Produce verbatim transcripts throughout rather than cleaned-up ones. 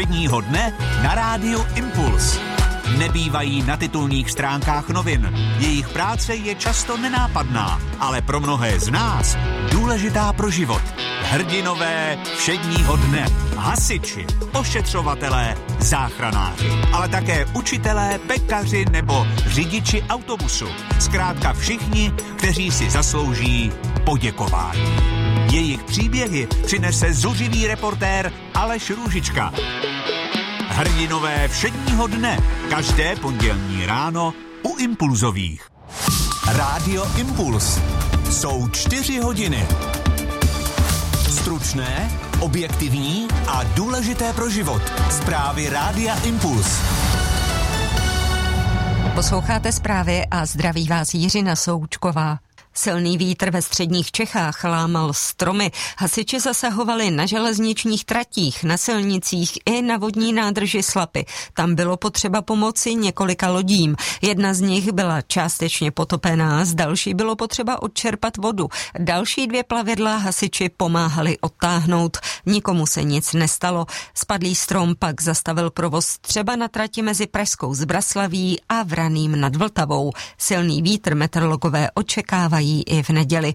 Všedního dne na rádiu Impuls. Nebývají na titulních stránkách novin. Jejich práce je často nenápadná, ale pro mnohé z nás důležitá pro život. Hrdinové všedního dne. Hasiči, ošetřovatelé, záchranáři, ale také učitelé, pekaři nebo řidiči autobusu. Zkrátka všichni, kteří si zaslouží poděkování. Jejich příběhy přinese zuřivý reportér Aleš Růžička. Hrdinové všedního dne. Každé pondělní ráno u Impulzových. Rádio Impuls. Jsou čtyři hodiny. Stručné, objektivní a důležité pro život. Zprávy Rádia Impuls. Posloucháte zprávy a zdraví vás Jiřina Součková. Silný vítr ve středních Čechách lámal stromy. Hasiči zasahovali na železničních tratích, na silnicích i na vodní nádrži Slapy. Tam bylo potřeba pomoci několika lodím. Jedna z nich byla částečně potopená, z další bylo potřeba odčerpat vodu. Další dvě plavidla hasiči pomáhali odtáhnout. Nikomu se nic nestalo. Spadlý strom pak zastavil provoz třeba na trati mezi Pražskou Zbraslaví a Vraným nad Vltavou. Silný vítr meteorologové očekávají i v neděli.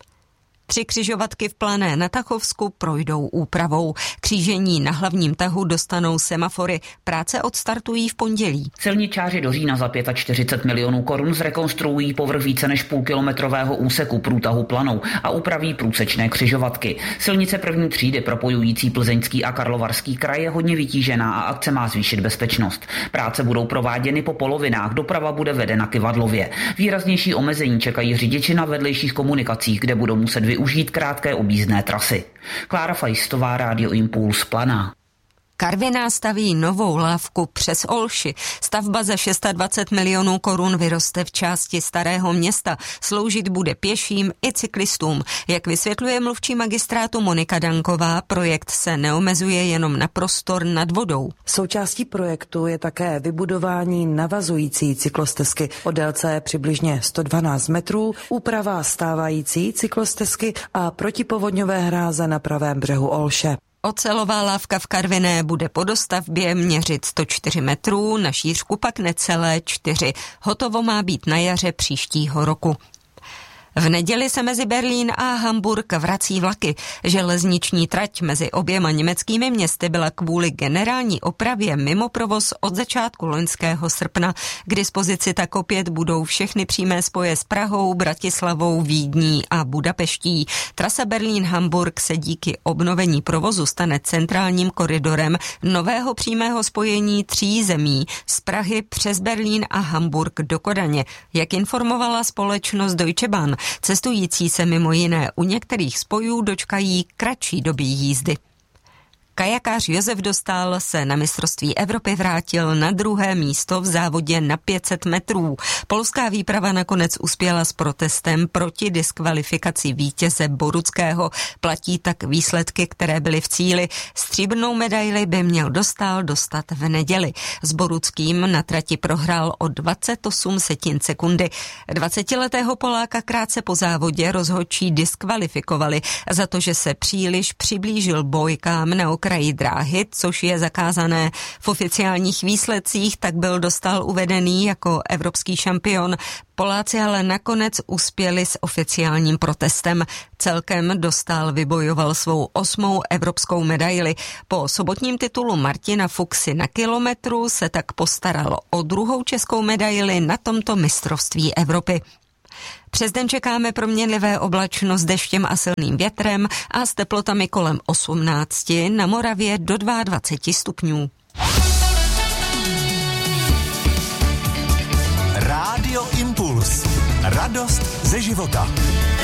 Tři křižovatky v Plané na Tachovsku projdou úpravou. Křížení na hlavním tahu dostanou semafory. Práce odstartují v pondělí. Silničáři do října za čtyřicet pět milionů korun zrekonstruují povrch více než půlkilometrového úseku průtahu Planou a upraví průsečné křižovatky. Silnice první třídy propojující Plzeňský a Karlovarský kraj je hodně vytížená a akce má zvýšit bezpečnost. Práce budou prováděny po polovinách, doprava bude vedena kyvadlově. Výraznější omezení čekají řidiči na vedlejších komunikacích, kde budou muset využít krátké objízdné trasy. Klára Fajstová, Rádio Impuls, Planá. Karviná staví novou lávku přes Olši. Stavba za dvacet šest milionů korun vyroste v části Starého Města. Sloužit bude pěším i cyklistům. Jak vysvětluje mluvčí magistrátu Monika Danková, projekt se neomezuje jenom na prostor nad vodou. Součástí projektu je také vybudování navazující cyklostezky o délce přibližně sto dvanáct metrů, úprava stávající cyklostezky a protipovodňové hráze na pravém břehu Olše. Ocelová lávka v Karviné bude po dostavbě měřit sto čtyři metrů, na šířku pak necelé čtyři. Hotovo má být na jaře příštího roku. V neděli se mezi Berlín a Hamburg vrací vlaky. Železniční trať mezi oběma německými městy byla kvůli generální opravě mimo provoz od začátku loňského srpna. K dispozici tak opět budou všechny přímé spoje s Prahou, Bratislavou, Vídní a Budapeští. Trasa Berlín-Hamburg se díky obnovení provozu stane centrálním koridorem nového přímého spojení tří zemí z Prahy přes Berlín a Hamburg do Kodaně. Jak informovala společnost Deutsche Bahn, cestující se mimo jiné u některých spojů dočkají kratší doby jízdy. Kajakář Josef Dostál se na mistrovství Evropy vrátil na druhé místo v závodě na pět set metrů. Polská výprava nakonec uspěla s protestem proti diskvalifikaci vítěze Boruckého. Platí tak výsledky, které byly v cíli. Stříbrnou medaili by měl Dostál dostat v neděli. S Boruckým na trati prohrál o dvacet osm setin sekundy. dvacetiletého Poláka krátce po závodě rozhodčí diskvalifikovali za to, že se příliš přiblížil bojkám na kraji dráhy, což je zakázané. V oficiálních výsledcích tak byl Dostál uvedený jako evropský šampion. Poláci ale nakonec uspěli s oficiálním protestem. Celkem Dostál vybojoval svou osmou evropskou medaili. Po sobotním titulu Martina Fuxy na kilometru se tak postaralo o druhou českou medaili na tomto mistrovství Evropy. Přes den čekáme proměnlivé oblačno s deštěm a silným větrem a s teplotami kolem osmnácti, na Moravě do dvacet dva stupňů. Rádio Impuls. Radost ze života.